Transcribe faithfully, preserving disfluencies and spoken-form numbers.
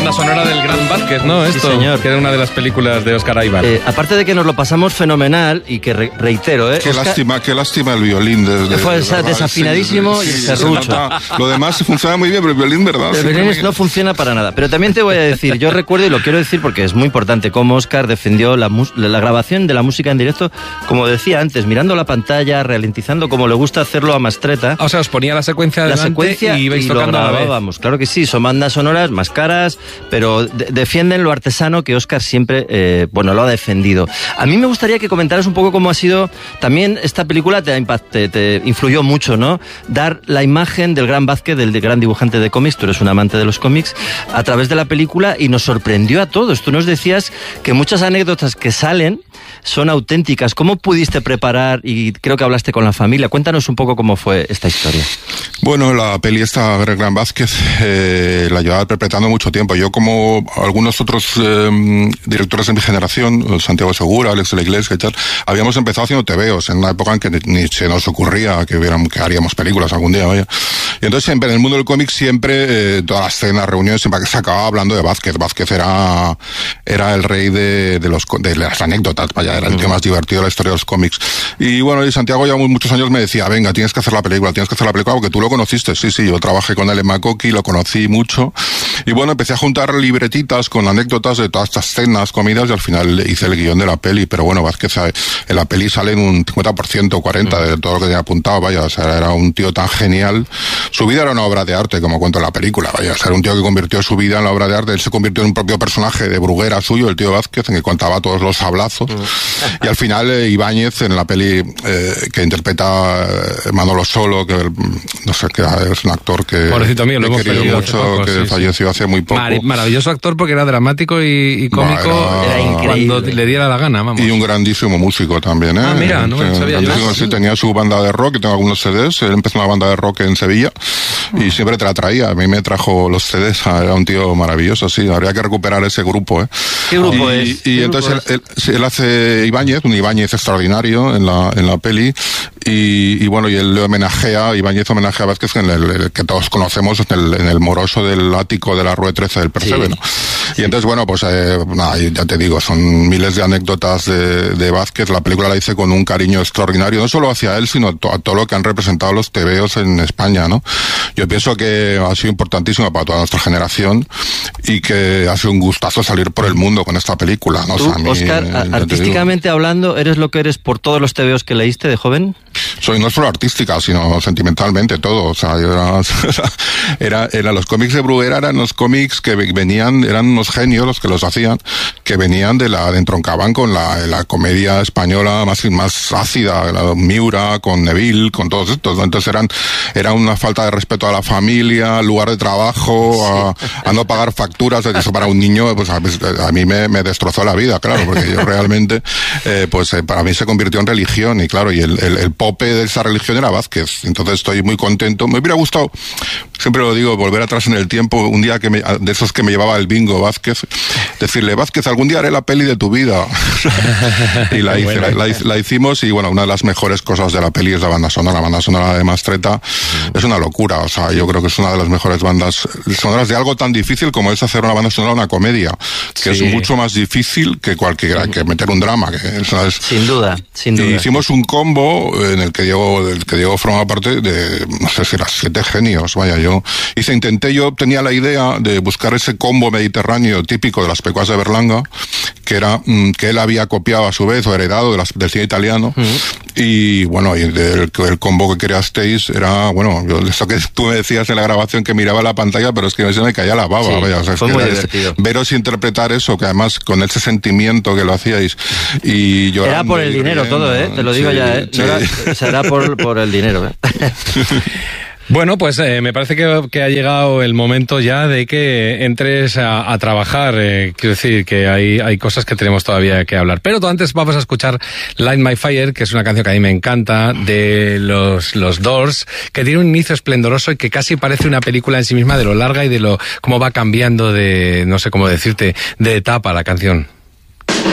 banda sonora del Gran Vázquez, ¿no? Esto, sí, señor. Que era una de las películas de Oscar Aybar. Eh, aparte de que nos lo pasamos fenomenal y que re reitero, ¿eh? Qué Oscar... lástima, qué lástima el violín. De, de, Fue de verdad, desafinadísimo sí, y sí, el serrucho. Lo demás funciona muy bien, pero el violín, ¿verdad? El violín no funciona para nada. Pero también te voy a decir, yo recuerdo y lo quiero decir porque es muy importante, cómo Oscar defendió la, la grabación de la música en directo, como decía antes, mirando la pantalla, ralentizando como le gusta hacerlo a Mastretta. O sea, os ponía la secuencia la adelante secuencia y ibais y tocando lo a la vez. grabábamos. Claro que sí, son bandas sonoras más caras, pero de defienden lo artesano que Oscar siempre, eh, bueno, lo ha defendido. A mí me gustaría que comentaras un poco cómo ha sido, también esta película te, te, te influyó mucho, ¿no? Dar la imagen del Gran Vázquez, del gran dibujante de cómics, tú eres un amante de los cómics, a través de la película, y nos sorprendió a todos. Tú nos decías que muchas anécdotas que salen son auténticas. ¿Cómo pudiste preparar? Y creo que hablaste con la familia. Cuéntanos un poco cómo fue esta historia. Bueno, la peli esta, Gran Vázquez, eh, la llevaba interpretando mucho tiempo. Yo, como algunos otros eh, directores de mi generación, Santiago Segura, Alex de la Iglesia y tal, habíamos empezado haciendo tebeos en una época en que ni, ni se nos ocurría que, hubiéramos, que haríamos películas algún día, vaya. Y entonces, siempre en el mundo del cómic, siempre, eh, todas las cenas, reuniones, siempre se acababa hablando de Vázquez. Vázquez era, era el rey de, de, los, de las anécdotas, vaya, era el tío más divertido de la historia de los cómics. Y bueno, y Santiago ya muchos años me decía, venga, tienes que hacer la película, tienes que hacer la película, porque tú lo conociste. Sí, sí, yo trabajé con él en Makoki, lo conocí mucho. Y bueno, empecé a juntar libretitas con anécdotas de todas estas cenas, comidas, y al final hice el guión de la peli. Pero bueno, Vázquez en la peli sale en un cincuenta por ciento, cuarenta por ciento de todo lo que tenía apuntado, vaya, o sea, era un tío tan genial. Su vida era una obra de arte, como cuento en la película, vaya, o sea, era un tío que convirtió su vida en la obra de arte. Él se convirtió en un propio personaje de Bruguera suyo, el tío Vázquez, en que contaba todos los sablazos. Y al final, eh, Ibáñez, en la peli eh, que interpreta eh, Manolo Solo, que no sé, que es un actor que pobrecito mío, lo he hemos querido perdido mucho, hace poco, que sí, falleció sí. hace muy poco. Mar maravilloso actor, porque era dramático y, y cómico. No, era, era increíble. Cuando le diera la gana, vamos. Y un grandísimo músico también, ¿eh? Ah, mira, no me sabía yo. Sí, tenía su banda de rock, y tengo algunos C Ds. Él empezó una banda de rock en Sevilla y siempre te la traía. A mí me trajo los C Ds, era un tío maravilloso, sí. Habría que recuperar ese grupo, ¿eh? ¿Qué grupo y, es? Y ¿Qué entonces grupo él, él, él hace Ibáñez, un Ibáñez extraordinario en la, en la peli, y, y bueno, y él le homenajea, Ibáñez homenajea a Vázquez en el, el que todos conocemos, en el, en el moroso del ático de la Rue trece del Percebe, ¿no? Y entonces, bueno, pues eh, nada, ya te digo, son miles de anécdotas de, de Vázquez. La película la hice con un cariño extraordinario, no solo hacia él, sino a todo lo que han representado los tebeos en España, ¿no? Yo pienso que ha sido importantísimo para toda nuestra generación y que ha sido un gustazo salir por el mundo con esta película, ¿no? Tú, o sea, a mí, Oscar, artísticamente hablando, ¿eres lo que eres por todos los tebeos que leíste de joven? Soy no solo artística, sino sentimentalmente todo. O sea, era, era, era los cómics de Bruguera, eran los cómics que venían, eran unos genios los que los hacían, que venían de la, de entroncaban con la, la comedia española más, más ácida, la Miura, con Neville, con todos estos. Entonces eran, era una falta de respeto a la familia, al lugar de trabajo, sí. a, a no pagar facturas. Eso para un niño, pues a, a mí me, me destrozó la vida, claro, porque yo realmente, eh, pues eh, para mí se convirtió en religión, y claro, y el, el, el pope de esa religión era Vázquez. Entonces estoy muy contento. Me hubiera gustado, siempre lo digo, volver atrás en el tiempo, un día que me, de esos que me llevaba el bingo Vázquez, decirle, Vázquez, algún día haré la peli de tu vida. Y la, hice, la, la, la hicimos, y bueno, una de las mejores cosas de la peli es la banda sonora. La banda sonora de Mastretta mm. es una locura. O sea, yo creo que es una de las mejores bandas sonoras de algo tan difícil como es hacer una banda sonora, una comedia, que sí. es mucho más difícil que cualquiera, que meter un drama. Que, ¿sabes? Sin duda, sin duda. Y hicimos un combo en el que Diego, del que Diego formaba parte de, no sé si eran siete genios, vaya, yo hice, intenté, yo tenía la idea de buscar ese combo mediterráneo típico de las pecuas de Berlanga, que era, mmm, que él había copiado a su vez o heredado de las, del cine italiano, mm. y bueno, y del, el combo que creasteis era, bueno, yo, eso que tú me decías en la grabación, que miraba la pantalla, pero es que se me caía la baba, sí, vaya, o sea, fue es muy que divertido. Es, veros interpretar eso, que además con ese sentimiento que lo hacíais, y yo era por el dinero bien, todo, ¿eh? Te lo digo sí, ya, ¿eh? Sí. No era, será por, por el dinero, ¿eh? Bueno, pues eh, me parece que, que ha llegado el momento ya de que entres a, a trabajar. Eh, quiero decir que hay, hay cosas que tenemos todavía que hablar. Pero antes vamos a escuchar Light My Fire, que es una canción que a mí me encanta, de los, los Doors, que tiene un inicio esplendoroso y que casi parece una película en sí misma, de lo larga y de lo cómo va cambiando de, no sé cómo decirte, de etapa la canción.